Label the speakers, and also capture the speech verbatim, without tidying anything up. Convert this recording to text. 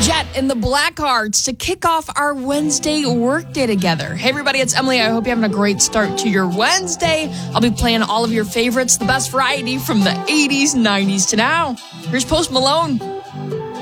Speaker 1: Jet and the Blackhearts to kick off our Wednesday workday together. Hey, everybody, it's Emily. I hope you're having a great start to your Wednesday. I'll be playing all of your favorites, the best variety from the eighties, nineties to now. Here's Post Malone.